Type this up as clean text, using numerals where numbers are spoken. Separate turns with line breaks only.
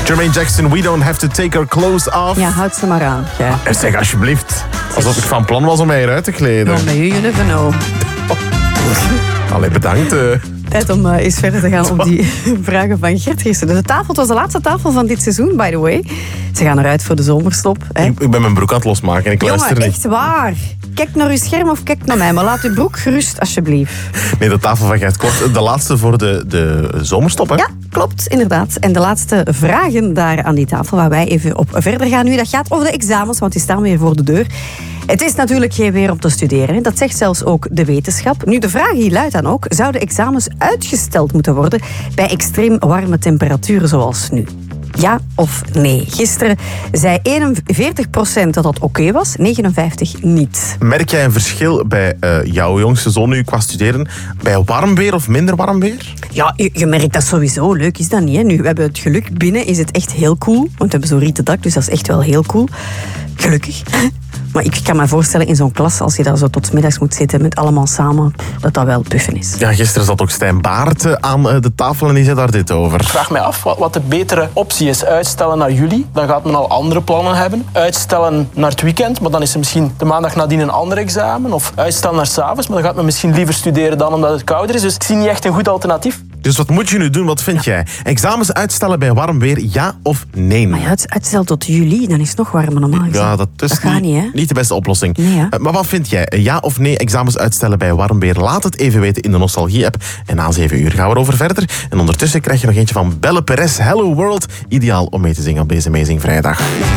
Jermaine Jackson, we don't have to take our clothes off.
Ja, houd ze maar aan. Ja.
Zeg alsjeblieft. Alsof ik van plan was om mij eruit te kleden.
Nou, met you never know.
Allee, bedankt.
Tijd om eens verder te gaan op die vragen van Gert gisteren. Dus de tafel, het was de laatste tafel van dit seizoen, by the way. Ze gaan eruit voor de zomerstop. Hè?
Ik ben mijn broek aan het losmaken en ik luister
Jongen,
niet.
echt waar. Kijk naar uw scherm of kijk naar mij, maar laat uw broek gerust, alsjeblieft.
Nee, de tafel van Gert Kort. De laatste voor de zomerstop, hè?
Ja, klopt, inderdaad. En de laatste vragen daar aan die tafel, waar wij even op verder gaan nu, dat gaat over de examens, want die staan weer voor de deur. Het is natuurlijk geen weer om te studeren. Hè. Dat zegt zelfs ook de wetenschap. Nu, de vraag hier luidt dan ook, zouden examens uitgesteld moeten worden bij extreem warme temperaturen zoals nu? Ja of nee? Gisteren zei 41% dat dat oké was, 59% niet.
Merk jij een verschil bij jouw jongste zoon nu qua studeren? Bij warm weer of minder warm weer?
Ja, je merkt dat sowieso. Leuk is dat niet. Hè? Nu, we hebben het geluk. Binnen is het echt heel cool. Want we hebben zo'n rieten dak, dus dat is echt wel heel cool. Gelukkig. Maar ik kan me voorstellen in zo'n klas, als je daar zo tot middags moet zitten met allemaal samen, dat dat wel puffen is.
Ja, gisteren zat ook Stijn Baert aan de tafel en die zei daar dit over.
Ik vraag mij af wat de betere optie is. Uitstellen naar juli, dan gaat men al andere plannen hebben. Uitstellen naar het weekend, maar dan is er misschien de maandag nadien een ander examen. Of uitstellen naar 's avonds, maar dan gaat men misschien liever studeren dan omdat het kouder is. Dus ik zie niet echt een goed alternatief.
Dus wat moet je nu doen? Wat vind jij? Examens uitstellen bij warm weer, ja of nee?
Maar ja, het uitstel tot juli, dan is het nog warmer normaal gezien.
Ja, dat is
gaat niet, hè?
niet de beste oplossing.
Nee, ja.
Maar wat vind jij? Ja of nee, examens uitstellen bij warm weer? Laat het even weten in de Nostalgie-app. En na 7 uur gaan we erover verder. En ondertussen krijg je nog eentje van Belle Perez, Hello World. Ideaal om mee te zingen op deze Amazing Vrijdag.